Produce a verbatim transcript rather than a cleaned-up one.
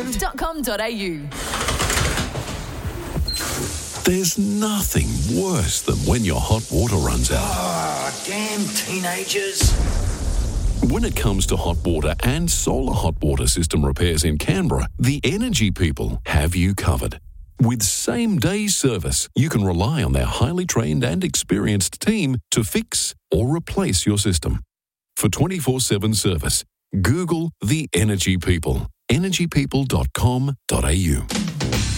systems dot com dot a u. There's nothing worse than when your hot water runs out. Oh, damn teenagers. When it comes to hot water and solar hot water system repairs in Canberra, the Energy People have you covered. With same-day service, you can rely on their highly trained and experienced team to fix or replace your system. For twenty-four seven service, Google the Energy People. energy people dot com dot a u.